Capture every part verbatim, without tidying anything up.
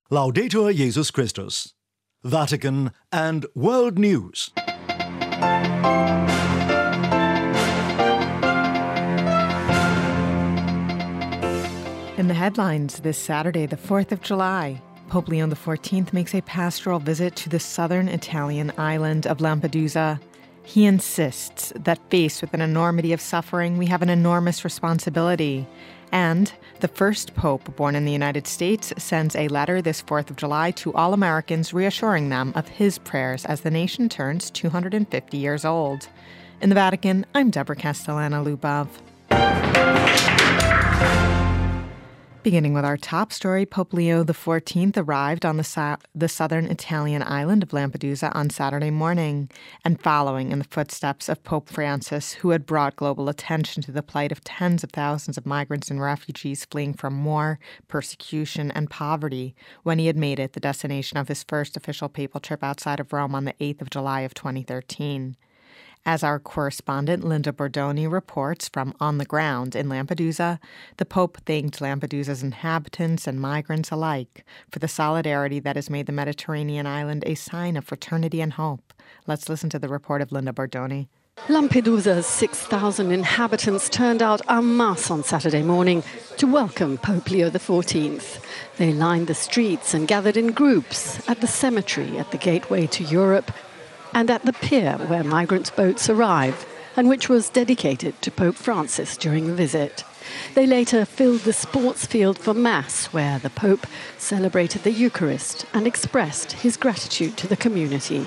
Laudetur Jesus Christus. Vatican and World News. In the headlines this Saturday, the fourth of July, Pope Leo the fourteenth makes a pastoral visit to the southern Italian island of Lampedusa. He insists that faced with an enormity of suffering, we have an enormous responsibility. And the first pope born in the United States sends a letter this fourth of July to all Americans reassuring them of his prayers as the nation turns two hundred fifty years old. In the Vatican, I'm Deborah Castellana-Lubov. Beginning with our top story, Pope Leo the fourteenth arrived on the, sa- the southern Italian island of Lampedusa on Saturday morning, and following in the footsteps of Pope Francis, who had brought global attention to the plight of tens of thousands of migrants and refugees fleeing from war, persecution, and poverty, when he had made it the destination of his first official papal trip outside of Rome on the eighth of July of twenty thirteen. As our correspondent Linda Bordoni reports from on the ground in Lampedusa, the Pope thanked Lampedusa's inhabitants and migrants alike for the solidarity that has made the Mediterranean island a sign of fraternity and hope. Let's listen to the report of Linda Bordoni. Lampedusa's six thousand inhabitants turned out en masse on Saturday morning to welcome Pope Leo the fourteenth. They lined the streets and gathered in groups at the cemetery at the gateway to Europe, and at the pier where migrant boats arrive, and which was dedicated to Pope Francis during the visit. They later filled the sports field for Mass, where the Pope celebrated the Eucharist and expressed his gratitude to the community.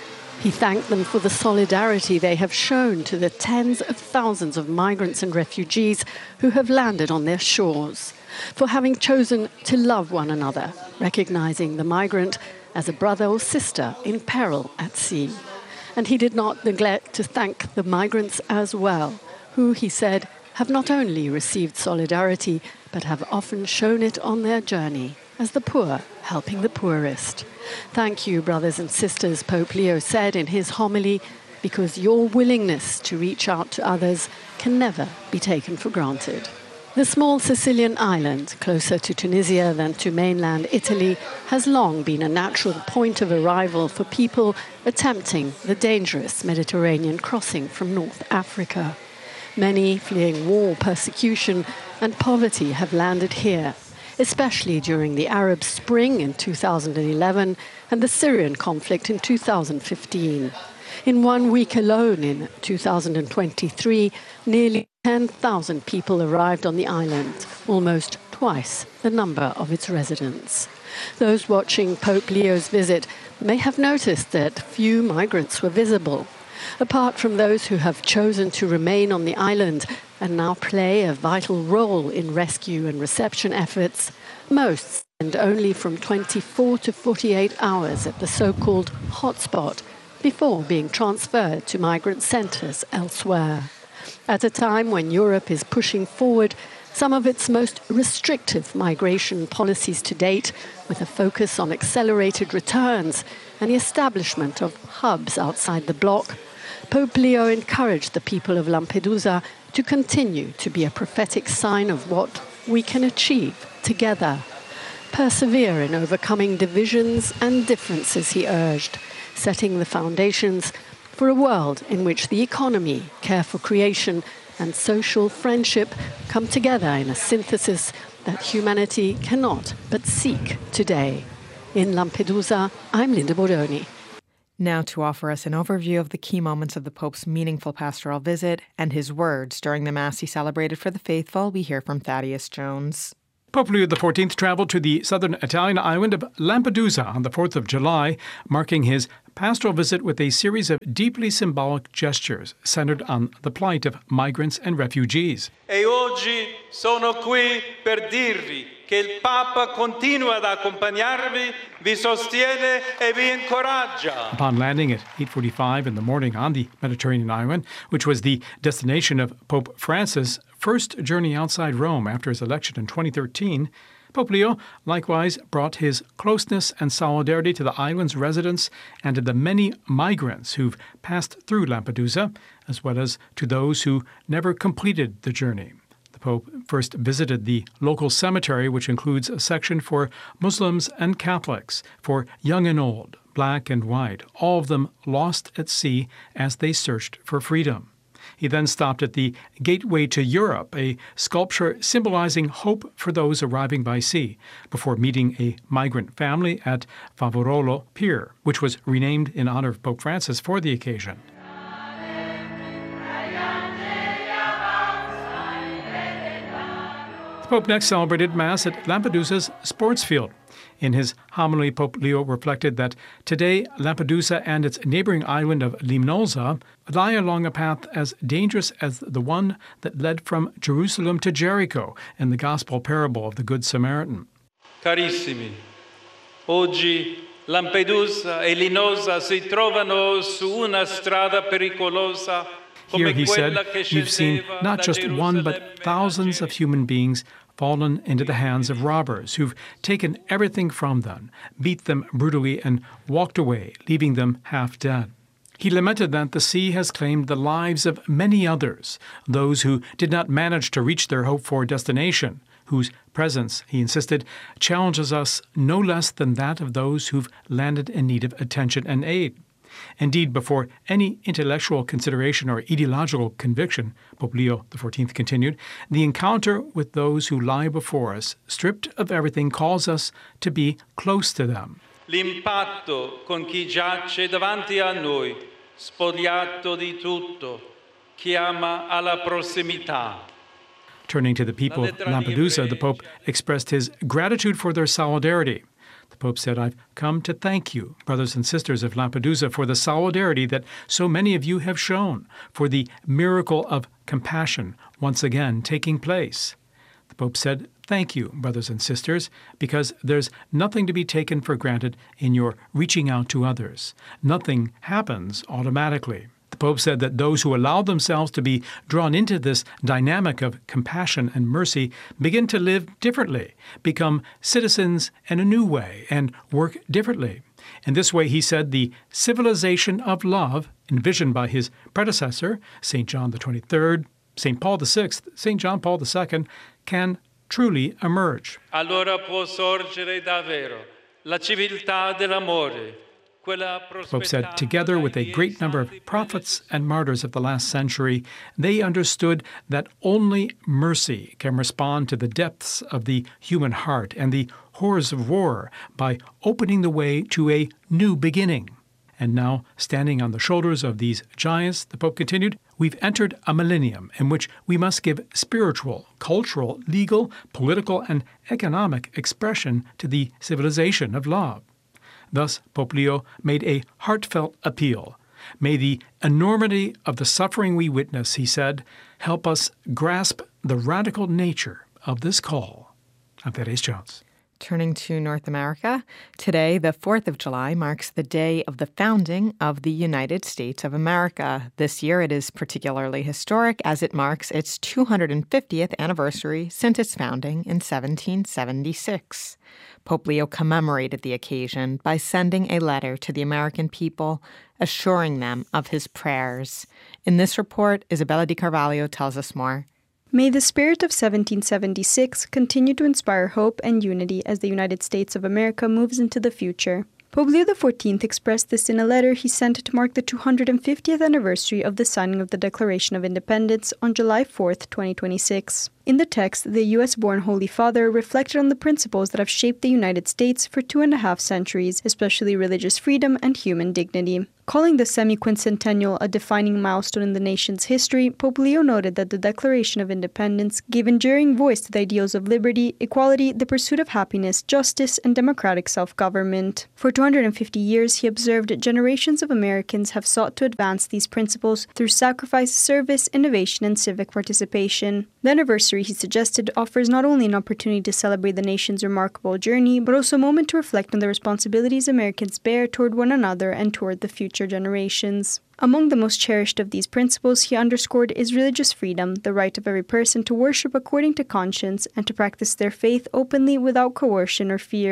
He thanked them for the solidarity they have shown to the tens of thousands of migrants and refugees who have landed on their shores, for having chosen to love one another, recognizing the migrant as a brother or sister in peril at sea. And he did not neglect to thank the migrants as well, who, he said, have not only received solidarity, but have often shown it on their journey, as the poor helping the poorest. Thank you, brothers and sisters, Pope Leo said in his homily, because your willingness to reach out to others can never be taken for granted. The small Sicilian island, closer to Tunisia than to mainland Italy, has long been a natural point of arrival for people attempting the dangerous Mediterranean crossing from North Africa. Many fleeing war, persecution, and poverty have landed here, especially during the Arab Spring in two thousand eleven and the Syrian conflict in two thousand fifteen. In one week alone, in two thousand twenty-three, nearly ten thousand people arrived on the island, almost twice the number of its residents. Those watching Pope Leo's visit may have noticed that few migrants were visible. Apart from those who have chosen to remain on the island and now play a vital role in rescue and reception efforts, most spend only from twenty-four to forty-eight hours at the so-called hotspot before being transferred to migrant centres elsewhere. At a time when Europe is pushing forward some of its most restrictive migration policies to date, with a focus on accelerated returns and the establishment of hubs outside the bloc, Pope Leo encouraged the people of Lampedusa to continue to be a prophetic sign of what we can achieve together. Persevere in overcoming divisions and differences, he urged, setting the foundations for a world in which the economy, care for creation, and social friendship come together in a synthesis that humanity cannot but seek today. In Lampedusa, I'm Linda Bordoni. Now to offer us an overview of the key moments of the Pope's meaningful pastoral visit and his words during the Mass he celebrated for the faithful, we hear from Thaddeus Jones. Pope Leo the fourteenth traveled to the southern Italian island of Lampedusa on the fourth of July, marking his pastoral visit with a series of deeply symbolic gestures centered on the plight of migrants and refugees. E oggi sono qui per dirvi che il Papa continua ad accompagnarvi, vi sostiene e vi incoraggia. Upon landing at eight forty-five in the morning on the Mediterranean island, which was the destination of Pope Francis' first journey outside Rome after his election in twenty thirteen, Pope Leo likewise brought his closeness and solidarity to the island's residents and to the many migrants who've passed through Lampedusa, as well as to those who never completed the journey. The The Pope first visited the local cemetery, which includes a section for Muslims and Catholics, for young and old, black and white, all of them lost at sea as they searched for freedom. He then stopped at the Gateway to Europe, a sculpture symbolizing hope for those arriving by sea, before meeting a migrant family at Favorolo Pier, which was renamed in honor of Pope Francis for the occasion. The Pope next celebrated Mass at Lampedusa's sports field. In his homily, Pope Leo reflected that today Lampedusa and its neighboring island of Limnosa lie along a path as dangerous as the one that led from Jerusalem to Jericho in the Gospel parable of the Good Samaritan. Carissimi, oggi Lampedusa e Linosa si trovano su una strada pericolosa. Here, he said, you've seen not just one, but thousands of human beings fallen into the hands of robbers who've taken everything from them, beat them brutally, and walked away, leaving them half dead. He lamented that the sea has claimed the lives of many others, those who did not manage to reach their hoped-for destination, whose presence, he insisted, challenges us no less than that of those who've landed in need of attention and aid. Indeed, before any intellectual consideration or ideological conviction, Pope Leo the fourteenth continued, the encounter with those who lie before us, stripped of everything, calls us to be close to them. L'impatto con chi giace davanti a noi, spogliato di tutto, chiama alla prossimità. Turning to the people of Lampedusa, the Pope expressed his gratitude for their solidarity. The Pope said, I've come to thank you, brothers and sisters of Lampedusa, for the solidarity that so many of you have shown, for the miracle of compassion once again taking place. The Pope said, thank you, brothers and sisters, because there's nothing to be taken for granted in your reaching out to others. Nothing happens automatically. The Pope said that those who allow themselves to be drawn into this dynamic of compassion and mercy begin to live differently, become citizens in a new way, and work differently. In this way, he said, the civilization of love, envisioned by his predecessor, Saint John the twenty-third, Saint Paul the sixth, Saint John Paul the second, can truly emerge. Allora può sorgere davvero la civiltà dell'amore. The Pope said, together with a great number of prophets and martyrs of the last century, they understood that only mercy can respond to the depths of the human heart and the horrors of war by opening the way to a new beginning. And now, standing on the shoulders of these giants, the Pope continued, we've entered a millennium in which we must give spiritual, cultural, legal, political, and economic expression to the civilization of love. Thus, Pope Leo made a heartfelt appeal. May the enormity of the suffering we witness, he said, help us grasp the radical nature of this call. I'm Thaddeus Jones. Turning to North America, today, the fourth of July, marks the day of the founding of the United States of America. This year it is particularly historic as it marks its two hundred fiftieth anniversary since its founding in seventeen seventy-six. Pope Leo commemorated the occasion by sending a letter to the American people, assuring them of his prayers. In this report, Isabella Di Carvalho tells us more. May the spirit of seventeen seventy-six continue to inspire hope and unity as the United States of America moves into the future. Pope Leo the fourteenth expressed this in a letter he sent to mark the two hundred fiftieth anniversary of the signing of the Declaration of Independence on July fourth, twenty twenty-six. In the text, the U S-born Holy Father reflected on the principles that have shaped the United States for two and a half centuries, especially religious freedom and human dignity. Calling the semi-quincentennial a defining milestone in the nation's history, Pope Leo noted that the Declaration of Independence gave enduring voice to the ideals of liberty, equality, the pursuit of happiness, justice, and democratic self-government. For two hundred fifty years, he observed generations of Americans have sought to advance these principles through sacrifice, service, innovation, and civic participation. The anniversary, he suggested, offers not only an opportunity to celebrate the nation's remarkable journey, but also a moment to reflect on the responsibilities Americans bear toward one another and toward the future generations. Among the most cherished of these principles, he underscored, is religious freedom, the right of every person to worship according to conscience and to practice their faith openly without coercion or fear.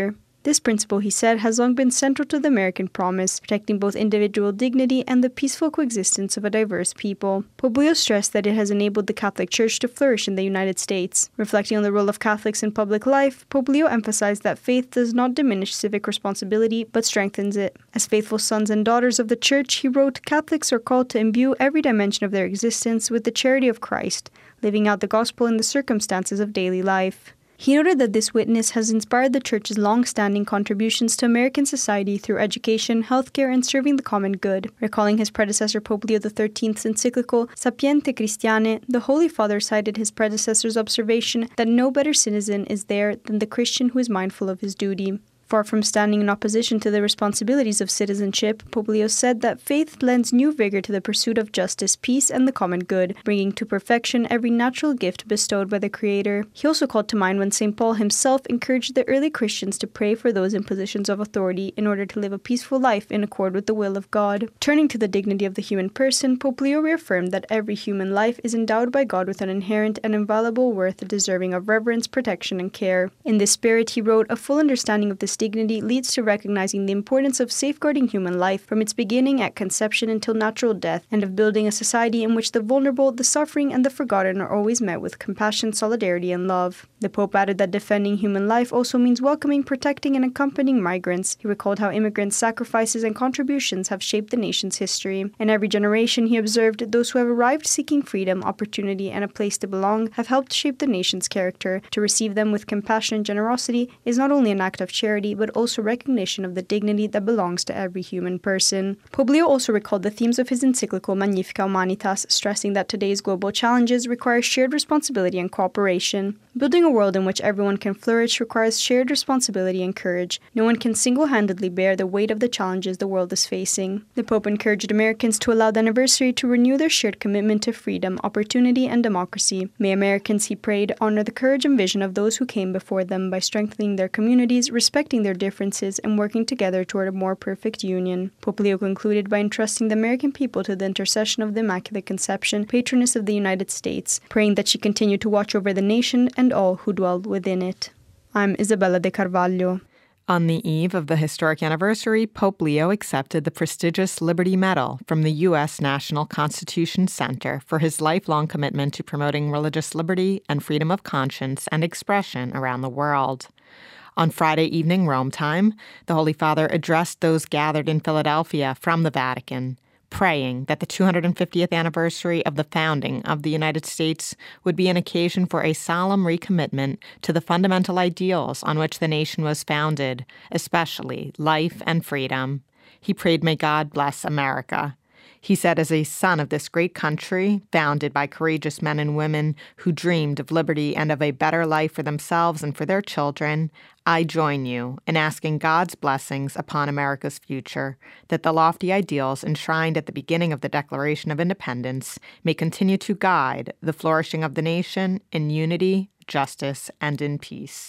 This principle, he said, has long been central to the American promise, protecting both individual dignity and the peaceful coexistence of a diverse people. Pope Leo stressed that it has enabled the Catholic Church to flourish in the United States. Reflecting on the role of Catholics in public life, Pope Leo emphasized that faith does not diminish civic responsibility, but strengthens it. As faithful sons and daughters of the Church, he wrote, Catholics are called to imbue every dimension of their existence with the charity of Christ, living out the gospel in the circumstances of daily life. He noted that this witness has inspired the Church's long-standing contributions to American society through education, healthcare, and serving the common good. Recalling his predecessor Pope Leo the thirteenth's encyclical Sapiente Christiane, the Holy Father cited his predecessor's observation that no better citizen is there than the Christian who is mindful of his duty. Far from standing in opposition to the responsibilities of citizenship, Pope Leo said that faith lends new vigor to the pursuit of justice, peace, and the common good, bringing to perfection every natural gift bestowed by the Creator. He also called to mind when Saint Paul himself encouraged the early Christians to pray for those in positions of authority in order to live a peaceful life in accord with the will of God. Turning to the dignity of the human person, Pope Leo reaffirmed that every human life is endowed by God with an inherent and inviolable worth deserving of reverence, protection, and care. In this spirit, he wrote, a full understanding of this dignity leads to recognizing the importance of safeguarding human life from its beginning at conception until natural death, and of building a society in which the vulnerable, the suffering, and the forgotten are always met with compassion, solidarity, and love. The Pope added that defending human life also means welcoming, protecting, and accompanying migrants. He recalled how immigrants' sacrifices and contributions have shaped the nation's history. In every generation, he observed, those who have arrived seeking freedom, opportunity, and a place to belong have helped shape the nation's character. To receive them with compassion and generosity is not only an act of charity, but also recognition of the dignity that belongs to every human person. Pope Leo also recalled the themes of his encyclical Magnificat Humanitas, stressing that today's global challenges require shared responsibility and cooperation. Building a world in which everyone can flourish requires shared responsibility and courage. No one can single-handedly bear the weight of the challenges the world is facing. The Pope encouraged Americans to allow the anniversary to renew their shared commitment to freedom, opportunity, and democracy. May Americans, he prayed, honor the courage and vision of those who came before them by strengthening their communities, respecting their differences, and working together toward a more perfect union. Pope Leo concluded by entrusting the American people to the intercession of the Immaculate Conception, patroness of the United States, praying that she continue to watch over the nation and all who dwell within it. I'm Isabella de Carvalho. On the eve of the historic anniversary, Pope Leo accepted the prestigious Liberty Medal from the U S National Constitution Center for his lifelong commitment to promoting religious liberty and freedom of conscience and expression around the world. On Friday evening Rome time, the Holy Father addressed those gathered in Philadelphia from the Vatican, praying that the two hundred fiftieth anniversary of the founding of the United States would be an occasion for a solemn recommitment to the fundamental ideals on which the nation was founded, especially life and freedom. He prayed, may God bless America. He said, as a son of this great country, founded by courageous men and women who dreamed of liberty and of a better life for themselves and for their children, I join you in asking God's blessings upon America's future, that the lofty ideals enshrined at the beginning of the Declaration of Independence may continue to guide the flourishing of the nation in unity, justice, and in peace.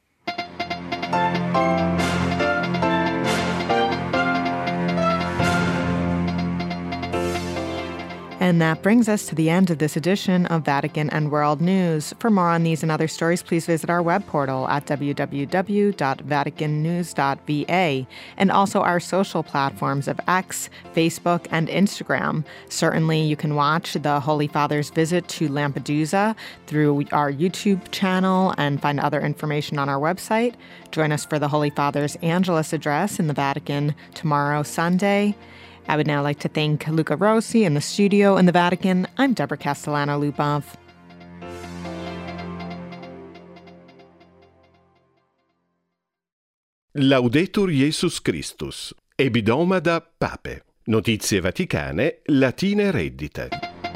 And that brings us to the end of this edition of Vatican and World News. For more on these and other stories, please visit our web portal at w w w dot vatican news dot v a and also our social platforms of X, Facebook, and Instagram. Certainly, you can watch the Holy Father's visit to Lampedusa through our YouTube channel and find other information on our website. Join us for the Holy Father's Angelus address in the Vatican tomorrow, Sunday. I would now like to thank Luca Rossi in the studio in the Vatican. I'm Deborah Castellano-Lubov. Laudetur Jesus Christus. Ebidomada Pape. Notizie Vaticane, latine reddite.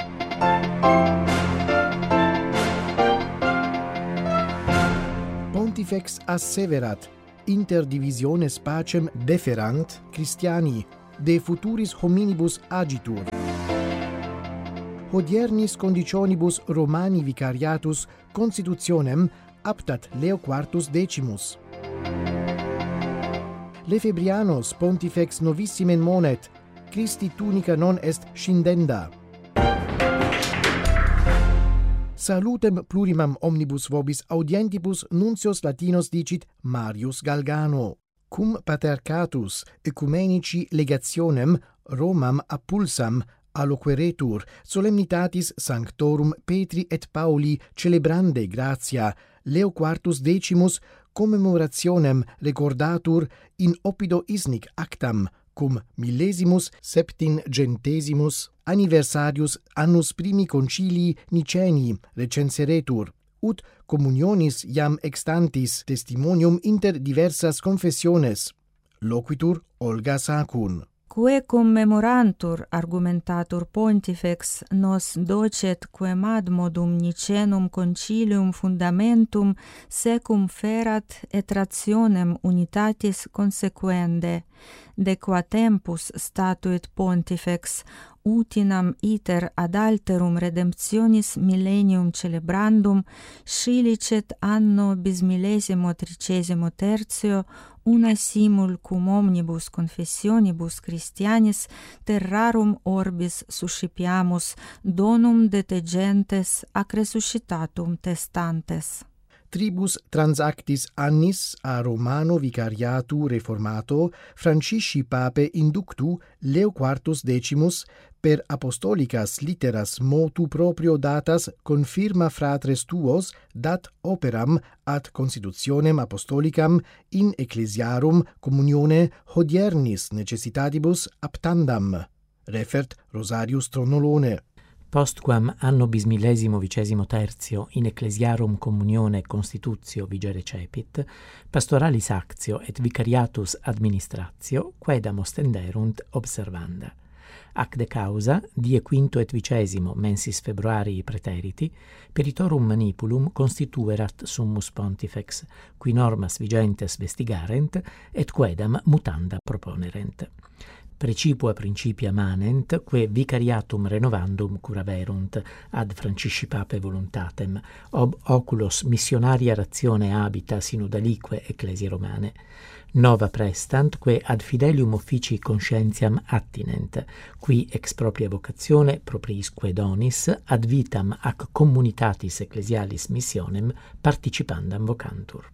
Pontifex asseverat, inter divisiones pacem deferant Christiani, de futuris hominibus agitur. Hodiernis conditionibus Romani vicariatus constitutionem aptat Leo quartus decimus. Lefebrianos pontifex novissimen monet, Christi tunica non est scindenda. Salutem plurimam omnibus vobis audientibus nuncios Latinos dicit Marius Galgano. cum patriarchatus ecumenici legationem Romam appulsam alloqueretur solemnitatis Sanctorum Petri et Pauli celebrande gratia Leo quartus decimus commemorationem recordatur in oppido isnic actam cum millesimus septingentesimus anniversarius annus primi concilii Niceni recenseretur, ut communionis iam extantis testimonium inter diversas confessiones. Loquitur Olga Sacun. Quae commemorantur argumentatur pontifex nos docet quem ad modum Nicenum concilium fundamentum secum ferat et rationem unitatis consequende, de qua tempus statuit pontifex utinam iter ad alterum redemptionis millennium celebrandum scilicet anno bismillesimo tricesimo tertio una simul cum omnibus confessionibus Christianis terrarum orbis suscipiamus donum de te gentes ac resuscitatum testantes. Tribus transactis annis a Romano vicariatu reformato Francisci pape inductu Leo quartus decimus per apostolicas litteras motu proprio datas confirma fratres tuos dat operam ad constitutionem apostolicam in ecclesiarum communione hodiernis necessitatibus aptandam. Refert Rosarius Tronolone. Postquam anno bismillesimo vicesimo tertio in ecclesiarum communione constitutio vigere cepit, pastoralis actio et vicariatus administratio quaedam ostenderunt observanda. Ac de causa, die quinto et vicesimo mensis februarii praeteriti, peritorum manipulum constituerat summus pontifex, qui normas vigentes vestigarent, et quaedam mutanda proponerent. Precipua principia manent, que vicariatum renovandum curaverunt ad Francisci pape voluntatem, ob oculos missionaria ratione habita sinodalique ecclesiae Romane. Nova prestant, que ad fidelium officii conscientiam attinent, qui ex propria vocatione propriisque donis ad vitam ac communitatis ecclesialis missionem participandam vocantur.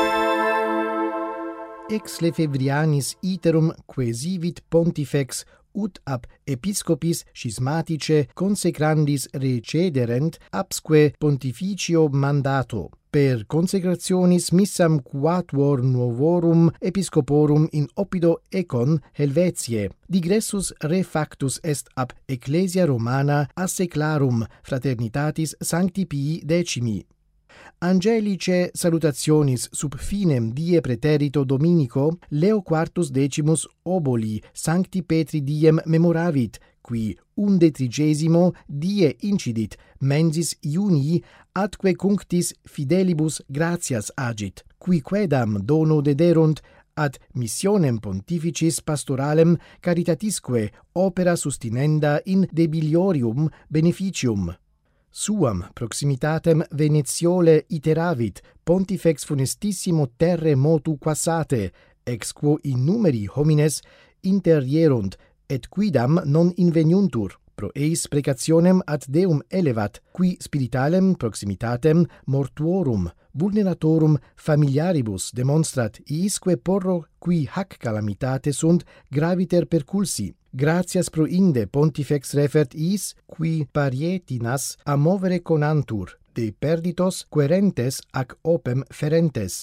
Ex Lefebvrianis iterum quesivit pontifex ut ab episcopis schismatice consecrandis recederent absque pontificio mandato, per consecrationis missam quatuor nuovorum episcoporum in oppido Econ Helvetiae, digressus refactus est ab Ecclesia Romana asseclarum fraternitatis Sancti Pii decimi. Angelice salutationis sub finem die praeterito Dominico Leo quartus decimus oboli Sancti Petri diem memoravit, qui undetrigesimo die incidit mensis Iunii atque cunctis fidelibus gratias agit, qui quaedam dono dederunt ad missionem pontificis pastoralem caritatisque opera sustinenda in debiliorium beneficium. Suam proximitatem Venetiole iteravit pontifex funestissimo terre motu quassate, ex quo in numeri homines interierunt, et quidam non inveniuntur, pro eis precationem ad Deum elevat, qui spiritalem proximitatem mortuorum, vulneratorum familiaribus demonstrat, iisque porro qui hac calamitate sunt graviter perculsi. Gratias pro inde pontifex refert is, qui parietinas a movere conantur, de perditos querentes ac opem ferentes.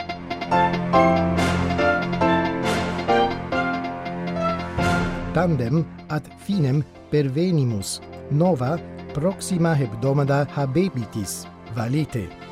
Tandem ad finem pervenimus, nova proxima hebdomada habebitis, valete.